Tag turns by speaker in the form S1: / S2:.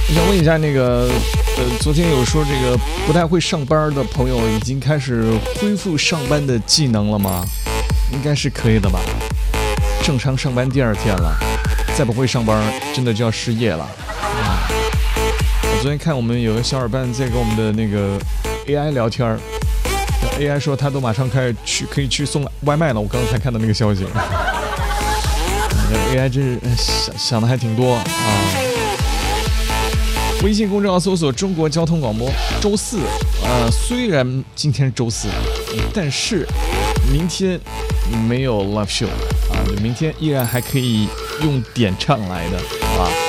S1: 我想问一下那个，昨天有说这个不太会上班的朋友已经开始恢复上班的技能了吗？应该是可以的吧。正常上班第2天了，再不会上班真的就要失业了。我昨天看我们有个小伙伴在跟我们的那个 AI 聊天，AI 说他都马上可以去送外卖了。我刚才看到那个消息，AI 真是想的还挺多啊。微信公众号搜索中国交通广播。周4，虽然今天是周4，但是明天没有 live show 啊，明天依然还可以用点唱来的，好吧？